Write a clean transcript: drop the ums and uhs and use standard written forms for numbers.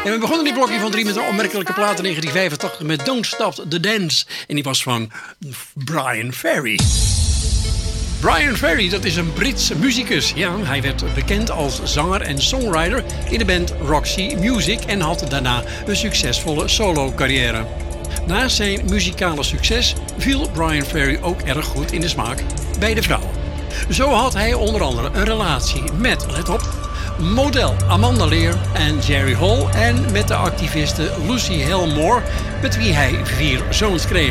En we begonnen dit blokje van 3 met een opmerkelijke plaat in 1985 met Don't Stop the Dance. En die was van Bryan Ferry. Bryan Ferry, dat is een Britse muzikus. Ja, hij werd bekend als zanger en songwriter in de band Roxy Music en had daarna een succesvolle solo-carrière. Naast zijn muzikale succes viel Bryan Ferry ook erg goed in de smaak bij de vrouwen. Zo had hij onder andere een relatie met, let op, model Amanda Lear en Jerry Hall en met de activiste Lucy Hale Moore, met wie hij 4 zoons kreeg.